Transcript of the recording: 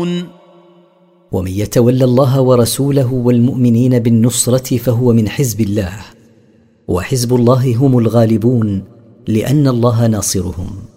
الغالبون. ومن يتولى الله ورسوله والمؤمنين بالنصرة فهو من حزب الله، وحزب الله هم الغالبون، لأن الله ناصرهم.